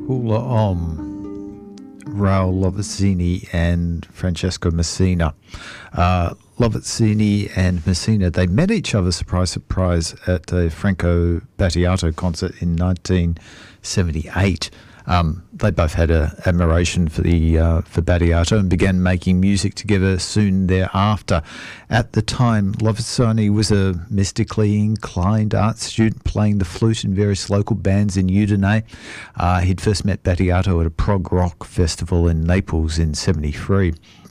Hula Raul Lovazzini and Francesco Messina. Lovazzini and Messina, they met each other, surprise, surprise, at a Franco Battiato concert in 1978. They both had an admiration for Battiato and began making music together soon thereafter. At the time, Lovazzini was a mystically inclined art student playing the flute in various local bands in Udine. He'd first met Battiato at a prog rock festival in Naples in 1973.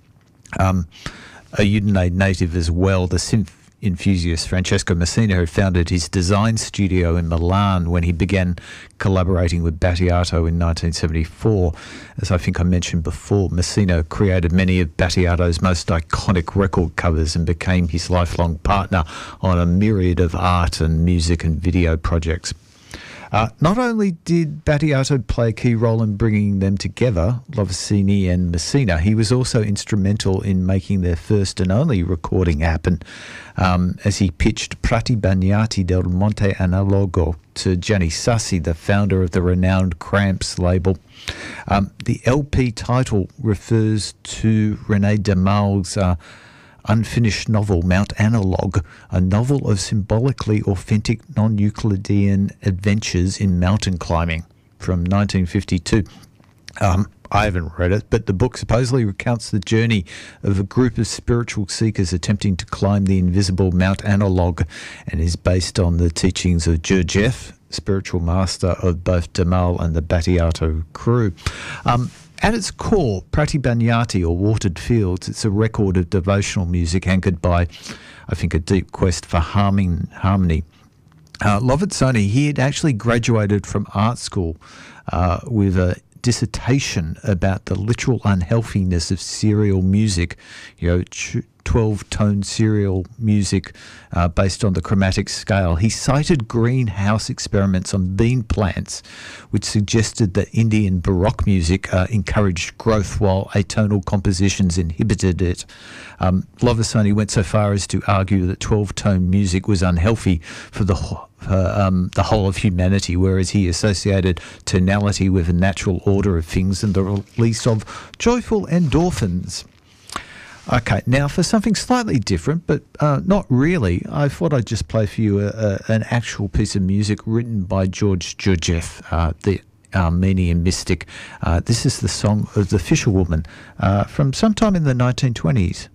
A Udine native as well, the synth enthusiast Francesco Messina, who founded his design studio in Milan when he began collaborating with Battiato in 1974. As I think I mentioned before, Messina created many of Battiato's most iconic record covers and became his lifelong partner on a myriad of art and music and video projects. Not only did Battiato play a key role in bringing them together, Lovazzini and Messina, he was also instrumental in making their first and only recording happen, as he pitched Prati Bagnati del Monte Analogo to Gianni Sassi, the founder of the renowned Cramps label. The LP title refers to René Damal's unfinished novel, Mount Analog, a novel of symbolically authentic non-Euclidean adventures in mountain climbing from 1952. I haven't read it, but the book supposedly recounts the journey of a group of spiritual seekers attempting to climb the invisible Mount Analog and is based on the teachings of Gurdjieff, spiritual master of both Damal and the Battiato crew. At its core, Prati Bagnati, or Watered Fields, it's a record of devotional music anchored by, I think, a deep quest for harmony. Lovazzini, he had actually graduated from art school with a dissertation about the literal unhealthiness of serial music, 12-tone serial music based on the chromatic scale. He cited greenhouse experiments on bean plants, which suggested that Indian Baroque music encouraged growth while atonal compositions inhibited it. Lovazzini went so far as to argue that 12-tone music was unhealthy for the whole of humanity, whereas he associated tonality with a natural order of things and the release of joyful endorphins. Okay, now for something slightly different, but not really, I thought I'd just play for you an actual piece of music written by George Gurdjieff, the Armenian mystic. This is the song of the Fisherwoman from sometime in the 1920s.